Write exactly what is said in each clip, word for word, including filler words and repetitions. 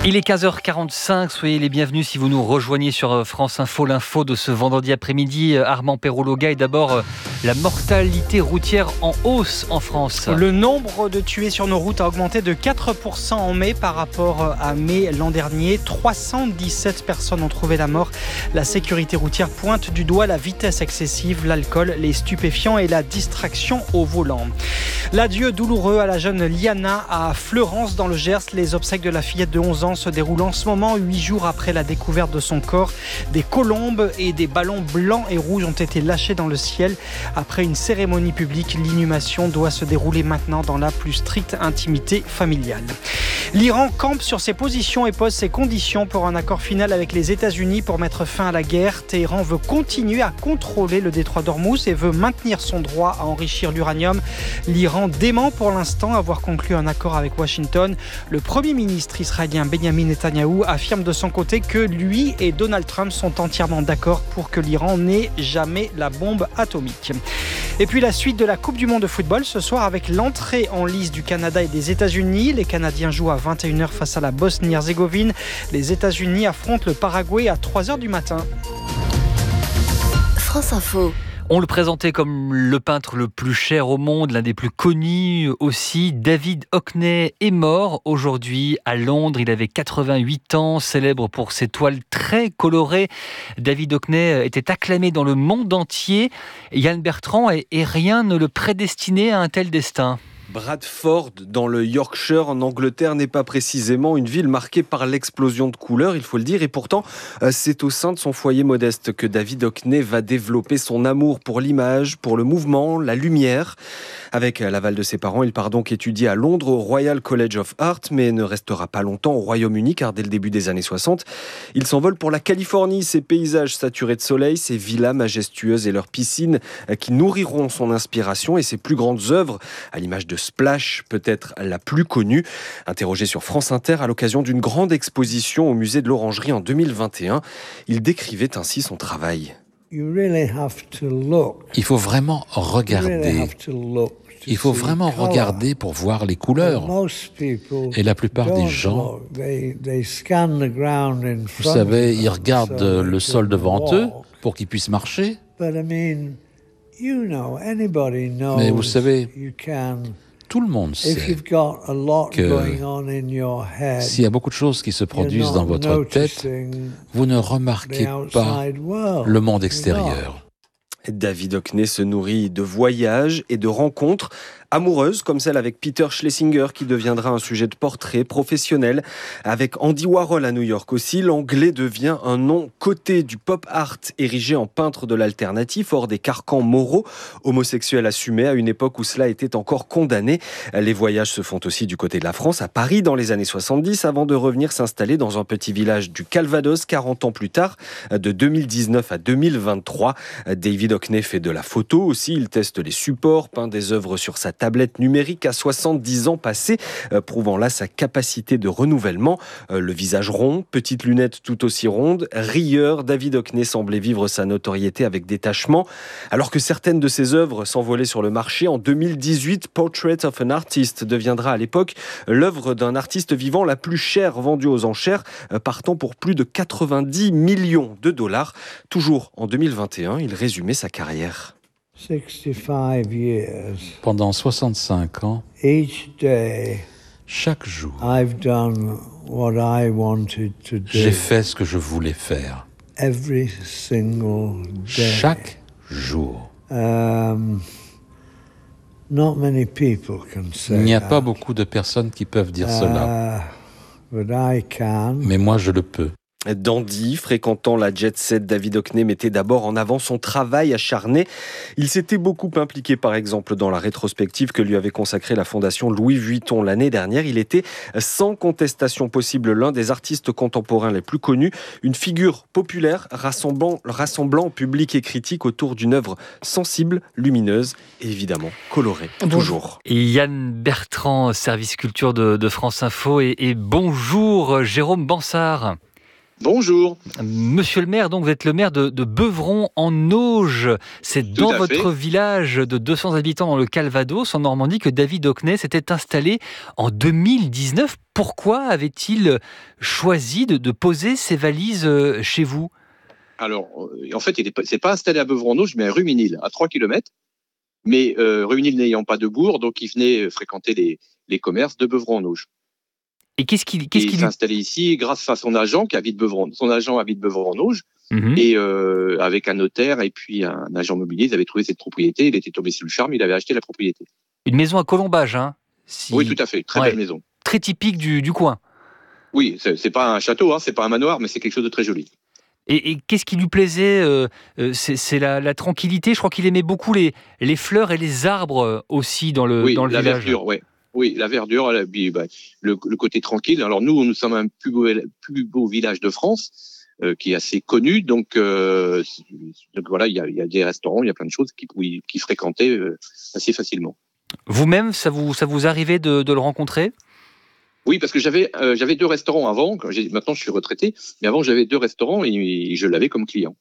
Il est quinze heures quarante-cinq, soyez les bienvenus si vous nous rejoignez sur France Info, l'info de ce vendredi après-midi. Armand Perrault-Loga, et d'abord la mortalité routière en hausse en France. Le nombre de tués sur nos routes a augmenté de quatre pour cent en mai par rapport à mai l'an dernier. trois cent dix-sept personnes ont trouvé la mort. La sécurité routière pointe du doigt la vitesse excessive, l'alcool, les stupéfiants et la distraction au volant. L'adieu douloureux à la jeune Liana à Fleurance dans le Gers. Les obsèques de la fillette de onze ans se déroule en ce moment, huit jours après la découverte de son corps. Des colombes et des ballons blancs et rouges ont été lâchés dans le ciel. Après une cérémonie publique, l'inhumation doit se dérouler maintenant dans la plus stricte intimité familiale. L'Iran campe sur ses positions et pose ses conditions pour un accord final avec les États-Unis pour mettre fin à la guerre. Téhéran veut continuer à contrôler le détroit d'Ormuz et veut maintenir son droit à enrichir l'uranium. L'Iran dément pour l'instant avoir conclu un accord avec Washington. Le Premier ministre israélien Benjamin Netanyahou affirme de son côté que lui et Donald Trump sont entièrement d'accord pour que l'Iran n'ait jamais la bombe atomique. Et puis la suite de la Coupe du Monde de football ce soir avec l'entrée en lice du Canada et des États-Unis. Les Canadiens jouent à vingt et une heures face à la Bosnie-Herzégovine. Les États-Unis affrontent le Paraguay à trois heures du matin. France Info. On le présentait comme le peintre le plus cher au monde, l'un des plus connus aussi. David Hockney est mort aujourd'hui à Londres. Il avait quatre-vingt-huit ans, célèbre pour ses toiles très colorées. David Hockney était acclamé dans le monde entier. Yann Bertrand, et, et rien ne le prédestinait à un tel destin. Bradford, dans le Yorkshire, en Angleterre, n'est pas précisément une ville marquée par l'explosion de couleurs, il faut le dire. Et pourtant, c'est au sein de son foyer modeste que David Hockney va développer son amour pour l'image, pour le mouvement, la lumière. Avec l'aval de ses parents, il part donc étudier à Londres au Royal College of Art, mais ne restera pas longtemps au Royaume-Uni, car dès le début des années soixante, il s'envole pour la Californie. Ses paysages saturés de soleil, ses villas majestueuses et leurs piscines qui nourriront son inspiration et ses plus grandes œuvres, à l'image de Splash, peut-être la plus connue. Interrogé sur France Inter à l'occasion d'une grande exposition au musée de l'Orangerie en deux mille vingt et un, il décrivait ainsi son travail. Il faut vraiment regarder. Il faut vraiment regarder pour voir les couleurs. Et la plupart des gens, vous savez, ils regardent le sol devant eux pour qu'ils puissent marcher. Mais vous savez, tout le monde sait que s'il y a beaucoup de choses qui se produisent dans votre tête, vous ne remarquez pas le monde extérieur. David Hockney se nourrit de voyages et de rencontres amoureuses, comme celle avec Peter Schlesinger, qui deviendra un sujet de portrait professionnel. Avec Andy Warhol à New York aussi, l'anglais devient un nom coté du pop art, érigé en peintre de l'alternatif, hors des carcans moraux, homosexuel assumé à une époque où cela était encore condamné. Les voyages se font aussi du côté de la France, à Paris dans les années soixante-dix, avant de revenir s'installer dans un petit village du Calvados, quarante ans plus tard, de deux mille dix-neuf à deux mille vingt-trois. David Hockney fait de la photo aussi, il teste les supports, peint des œuvres sur sa tablette numérique à soixante-dix ans passés, euh, prouvant là sa capacité de renouvellement. Euh, le visage rond, petites lunettes tout aussi rondes, rieur, David Hockney semblait vivre sa notoriété avec détachement. Alors que certaines de ses œuvres s'envolaient sur le marché, en deux mille dix-huit, Portrait of an Artist deviendra à l'époque l'œuvre d'un artiste vivant la plus chère vendue aux enchères, euh, partant pour plus de quatre-vingt-dix millions de dollars. Toujours en deux mille vingt et un, il résumait sa carrière. Pendant soixante-cinq ans, chaque jour, j'ai fait ce que je voulais faire. Chaque jour. Il n'y a pas beaucoup de personnes qui peuvent dire cela. Mais moi, je le peux. Dandy, fréquentant la jet set, David Hockney mettait d'abord en avant son travail acharné. Il s'était beaucoup impliqué, par exemple, dans la rétrospective que lui avait consacrée la fondation Louis Vuitton l'année dernière. Il était, sans contestation possible, l'un des artistes contemporains les plus connus, une figure populaire rassemblant, rassemblant public et critique autour d'une œuvre sensible, lumineuse et évidemment colorée. Toujours. Et Yann Bertrand, service culture de, de France Info, et, et bonjour Jérôme Bansard. Bonjour. Monsieur le maire, donc vous êtes le maire de, de Beuvron-en-Auge. C'est Tout dans à votre fait. village de deux cents habitants dans le Calvados, en Normandie, que David Hockney s'était installé en deux mille dix-neuf. Pourquoi avait-il choisi de, de poser ses valises chez vous ? Alors, en fait, il ne s'est pas installé à Beuvron-en-Auge, mais à Rumilly, à trois kilomètres. Mais euh, Rumilly n'ayant pas de bourg, donc il venait fréquenter les, les commerces de Beuvron-en-Auge. Et qu'est-ce qu'il, qu'est-ce Et qu'il il lui... s'est installé ici grâce à son agent qui habite Beuvron. Son agent habite Beuvron-en-Auge. Mmh. Et euh, avec un notaire et puis un agent immobilier, ils avaient trouvé cette propriété. Il était tombé sur le charme, il avait acheté la propriété. Une maison à Colombage, hein si... Oui, tout à fait. Très ouais. belle maison. Très typique du, du coin. Oui, c'est, c'est pas un château, hein, c'est pas un manoir, mais c'est quelque chose de très joli. Et, et qu'est-ce qui lui plaisait euh, c'est, c'est la, la tranquillité. Je crois qu'il aimait beaucoup les, les fleurs et les arbres aussi dans le, oui, dans le la village. Verdure, ouais. Oui, la verdure, la, bah, le, le côté tranquille. Alors nous, nous sommes un plus beau, plus beau village de France, euh, qui est assez connu. Donc, euh, donc voilà, il y a, y a des restaurants, il y a plein de choses qui, qui fréquentaient euh, assez facilement. Vous-même, ça vous, ça vous arrivait de, de le rencontrer ? Oui, parce que j'avais, euh, j'avais deux restaurants avant. Quand j'ai, maintenant, je suis retraité, mais avant, j'avais deux restaurants et, et je l'avais comme client.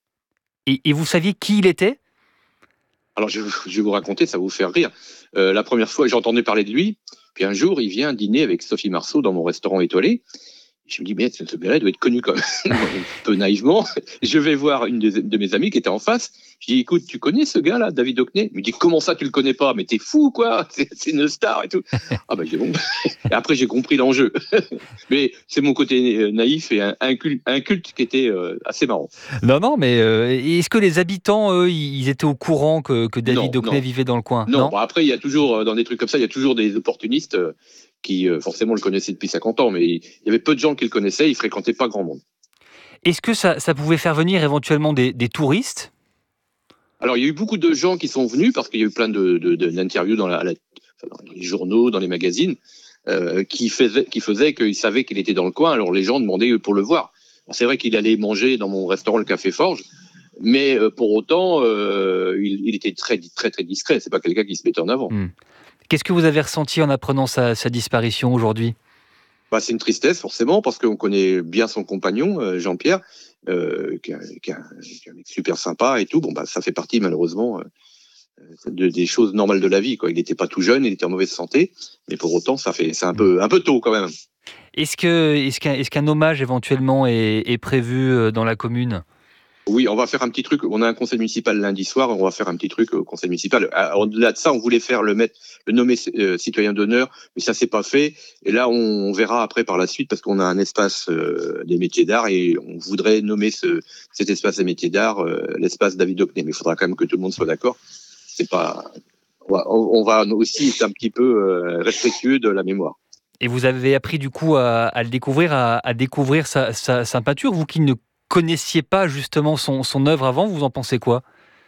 Et, et vous saviez qui il était ? Alors, je, je vais vous raconter, ça va vous faire rire. Euh, la première fois, j'entendais parler de lui. Puis un jour, il vient dîner avec Sophie Marceau dans mon restaurant étoilé. Je me dis, mais ce gars-là doit être connu quand même. Un peu naïvement. Je vais voir une de, de mes amies qui était en face. Je dis, écoute, tu connais ce gars-là, David Hockney ? Il me dit, comment ça, tu le connais pas ? Mais t'es fou, quoi. C'est, c'est une star et tout. Ah ben, j'ai bon. Et après, j'ai compris l'enjeu. Mais c'est mon côté naïf et un, un, culte, un culte qui était euh, assez marrant. Non, non, mais euh, est-ce que les habitants, eux, ils étaient au courant que, que David non, Hockney non. vivait dans le coin ? Non, non bon, après, il y a toujours, dans des trucs comme ça, il y a toujours des opportunistes euh, qui, euh, forcément, le connaissaient depuis cinquante ans, mais il y avait peu de gens qui le connaissaient, il fréquentait pas grand monde. Est-ce que ça, ça pouvait faire venir éventuellement des, des touristes ? Alors, il y a eu beaucoup de gens qui sont venus, parce qu'il y a eu plein de, de, de, d'interviews dans, la, la, dans les journaux, dans les magazines, euh, qui, faisaient, qui faisaient qu'ils savaient qu'il était dans le coin, alors les gens demandaient pour le voir. Alors, c'est vrai qu'il allait manger dans mon restaurant, le Café Forge, mais euh, pour autant, euh, il, il était très, très, très discret. C'est pas quelqu'un qui se mettait en avant. Mmh. Qu'est-ce que vous avez ressenti en apprenant sa, sa disparition aujourd'hui ? Bah, c'est une tristesse, forcément, parce qu'on connaît bien son compagnon, euh, Jean-Pierre, euh, qui, a, qui, a, qui est un mec super sympa et tout. Bon, bah, ça fait partie, malheureusement, euh, de, des choses normales de la vie, quoi. Il n'était pas tout jeune, il était en mauvaise santé, mais pour autant, ça fait, c'est un peu, un peu tôt, quand même. Est-ce, que, est-ce, qu'un, est-ce qu'un hommage, éventuellement, est, est prévu dans la commune ? Oui, on va faire un petit truc. On a un conseil municipal lundi soir. On va faire un petit truc au conseil municipal. Au-delà de ça, on voulait faire le mettre, le nommer euh, citoyen d'honneur, mais ça s'est pas fait. Et là, on verra après par la suite parce qu'on a un espace euh, des métiers d'art et on voudrait nommer ce, cet espace des métiers d'art euh, l'espace David Hockney. Mais il faudra quand même que tout le monde soit d'accord. C'est pas. On va, on va aussi être un petit peu euh, respectueux de la mémoire. Et vous avez appris du coup à, à le découvrir, à, à découvrir sa, sa, sa peinture, vous qui ne connaissiez pas justement son, son œuvre avant, vous en pensez quoi ?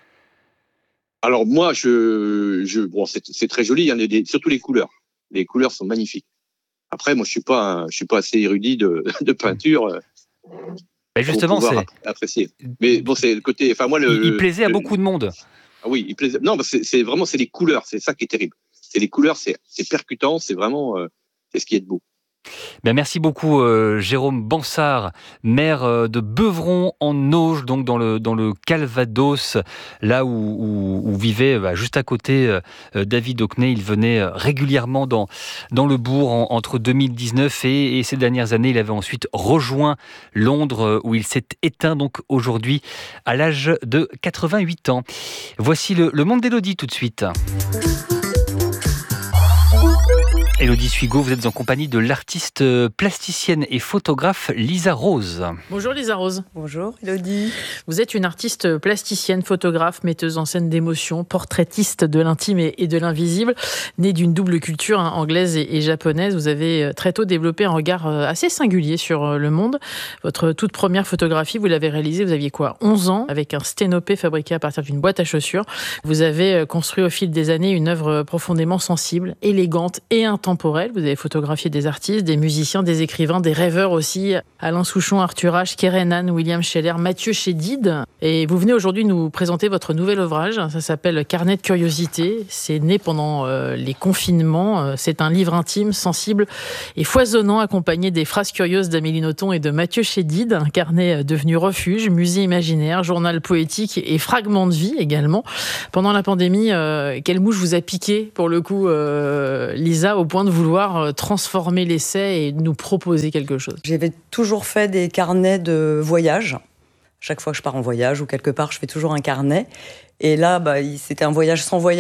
Alors moi, je, je bon, c'est, c'est très joli, hein, les, surtout les couleurs. Les couleurs sont magnifiques. Après, moi, je suis pas, un, je suis pas assez érudit de, de peinture. Euh, ben justement, pour c'est apprécier. Mais bon, c'est le côté. Enfin, moi, le, il, il plaisait à le, beaucoup de monde. Ah oui, il plaisait. Non, c'est, c'est vraiment, c'est les couleurs. C'est ça qui est terrible. C'est les couleurs, c'est, c'est percutant. C'est vraiment, euh, c'est ce qui est de beau. Bien, merci beaucoup euh, Jérôme Bansard, maire euh, de Beuvron-en-Auge, donc dans le, dans le Calvados, là où, où, où vivait bah, juste à côté euh, David Hockney. Il venait euh, régulièrement dans, dans le bourg en, entre deux mille dix-neuf et, et ces dernières années. Il avait ensuite rejoint Londres euh, où il s'est éteint donc aujourd'hui à l'âge de quatre-vingt-huit ans. Voici le, le monde d'Élodie tout de suite. Élodie Suigo, vous êtes en compagnie de l'artiste plasticienne et photographe Lisa Rose. Bonjour Lisa Rose. Bonjour Élodie. Vous êtes une artiste plasticienne, photographe, metteuse en scène d'émotions, portraitiste de l'intime et de l'invisible. Née d'une double culture hein, anglaise et japonaise, vous avez très tôt développé un regard assez singulier sur le monde. Votre toute première photographie, vous l'avez réalisée, vous aviez quoi, onze ans, avec un sténopé fabriqué à partir d'une boîte à chaussures. Vous avez construit au fil des années une œuvre profondément sensible, élégante et intemporelle. intemporel. Vous avez photographié des artistes, des musiciens, des écrivains, des rêveurs aussi. Alain Souchon, Arthur H, Kerenan, William Scheller, Mathieu Chédid. Et vous venez aujourd'hui nous présenter votre nouvel ouvrage. Ça s'appelle Carnet de curiosité. C'est né pendant euh, les confinements. C'est un livre intime, sensible et foisonnant, accompagné des phrases curieuses d'Amélie Nothomb et de Mathieu Chédid. Un carnet devenu refuge, musée imaginaire, journal poétique et fragment de vie également. Pendant la pandémie, euh, quelle mouche vous a piqué pour le coup, euh, Lisa, au point de vouloir transformer l'essai et nous proposer quelque chose? J'avais toujours fait des carnets de voyage. Chaque fois que je pars en voyage ou quelque part, je fais toujours un carnet. Et là, bah, c'était un voyage sans voyage.